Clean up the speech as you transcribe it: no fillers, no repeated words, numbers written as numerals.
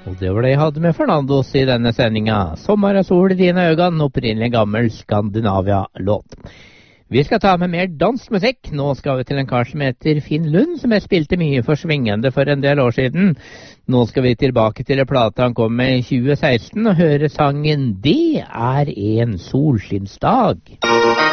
Og det var det jeg hadde med Fernandos i denne sendinga. Sommer og sol i dine øyne, opprinnelig gammel Skandinavia-låt. Vi skal ta med mer dansk musikk. Nå skal vi til en kar som heter Finn Lund, som jeg spilte mye for svingende for en del år siden. Nå skal vi tilbake til en plate han kom med i 2016 og høre sangen «Det er en solskinnsdag».